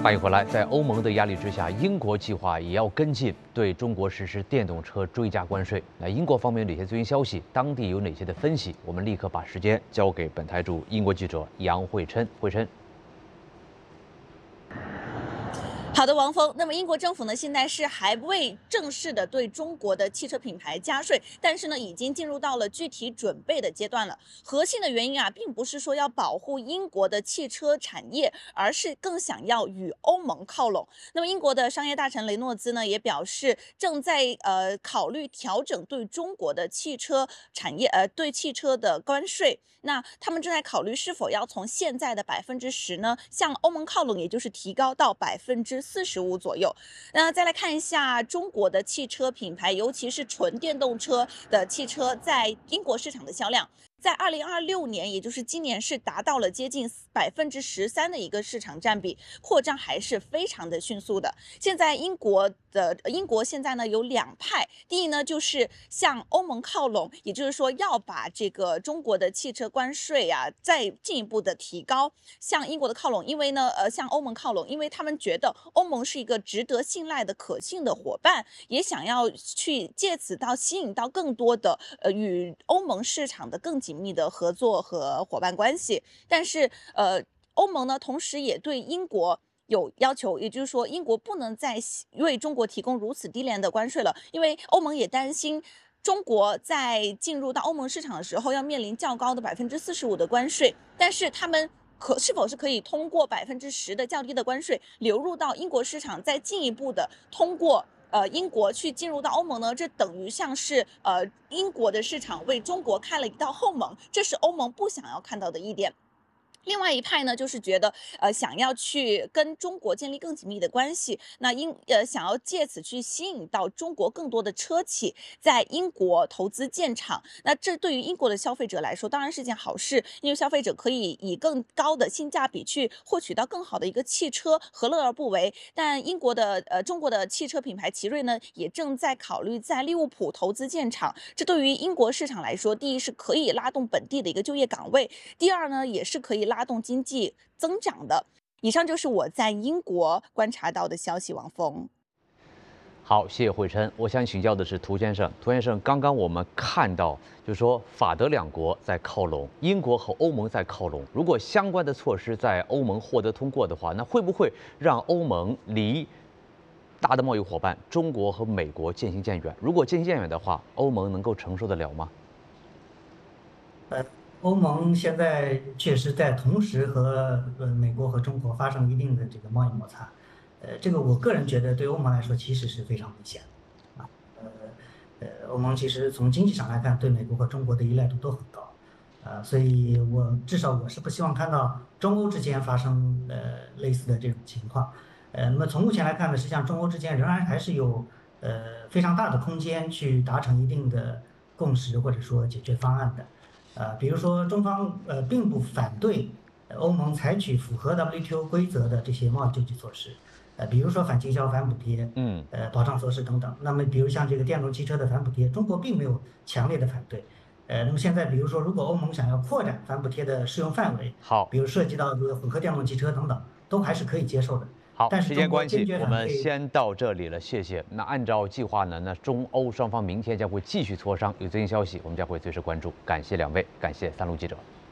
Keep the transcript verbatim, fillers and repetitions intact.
欢迎回来。在欧盟的压力之下，英国计划也要跟进对中国实施电动车追加关税。那英国方面有哪些最新消息？当地有哪些的分析？我们立刻把时间交给本台驻英国记者杨慧琛。慧琛。 好的，王峰。那么英国政府呢，现在是还未正式的对中国的汽车品牌加税，但是呢，已经进入到了具体准备的阶段了。核心的原因啊，并不是说要保护英国的汽车产业，而是更想要与欧盟靠拢。那么英国的商业大臣雷诺兹呢，也表示正在呃考虑调整对中国的汽车产业呃对汽车的关税。那他们正在考虑是否要从现在的百分之十呢，向欧盟靠拢，也就是提高到百分之四十五左右。那再来看一下中国的汽车品牌，尤其是纯电动车的汽车在英国市场的销量。 在二零二六年，也就是今年，是达到了接近百分之十三的一个市场占比，扩张还是非常的迅速的。现在英国的英国现在呢有两派，第一呢就是向欧盟靠拢，也就是说要把这个中国的汽车关税啊再进一步的提高，向英国的靠拢，因为呢呃向欧盟靠拢，因为他们觉得欧盟是一个值得信赖的可信的伙伴，也想要去借此到吸引到更多的呃与欧盟市场的更紧密的合作和伙伴关系。但是呃，欧盟呢，同时也对英国有要求，也就是说，英国不能再为中国提供如此低廉的关税了，因为欧盟也担心中国在进入到欧盟市场的时候要面临较高的百分之四十五的关税，但是他们。 可是否是可以通过百分之十的较低的关税流入到英国市场，再进一步的通过呃英国去进入到欧盟呢？这等于像是呃英国的市场为中国开了一道后门，这是欧盟不想要看到的一点。 另外一派呢，就是觉得，呃，想要去跟中国建立更紧密的关系，那英呃想要借此去吸引到中国更多的车企在英国投资建厂。那这对于英国的消费者来说，当然是件好事，因为消费者可以以更高的性价比去获取到更好的一个汽车，何乐而不为？但英国的呃中国的汽车品牌奇瑞呢，也正在考虑在利物浦投资建厂。这对于英国市场来说，第一是可以拉动本地的一个就业岗位，第二呢，也是可以拉动经济增长的。以上就是我在英国观察到的消息，王峰。 好，谢谢慧琛。我想请教的是涂先生，涂先生，刚刚我们看到，就是说法德两国在靠拢，英国和欧盟在靠拢。如果相关的措施在欧盟获得通过的话，那会不会让欧盟离大的贸易伙伴中国和美国渐行渐远？如果渐行渐远的话，欧盟能够承受得了吗？ 呃。 欧盟现在确实在同时和呃美国和中国发生一定的这个贸易摩擦，呃，这个我个人觉得对欧盟来说其实是非常危险的啊，呃呃，欧盟其实从经济上来看，对美国和中国的依赖度都很高，呃，所以我至少我是不希望看到中欧之间发生呃类似的这种情况，呃，那么从目前来看呢，实际上中欧之间仍然还是有呃非常大的空间去达成一定的共识或者说解决方案的。 呃，比如说中方呃并不反对欧盟采取符合 W T O 规则的这些贸易救济措施，呃，比如说反倾销、反补贴， 嗯， 呃，保障措施等等。那么，比如像这个电动汽车的反补贴，中国并没有强烈的反对。呃，那么现在比如说，如果欧盟想要扩展反补贴的适用范围， 好， 比如涉及到这个混合电动汽车等等，都还是可以接受的。 好， 但是时间关系，我们对先到这里了，谢谢。那按照计划呢，那中欧双方明天将会继续磋商，有最新消息我们将会随时关注。感谢两位，感谢三路记者。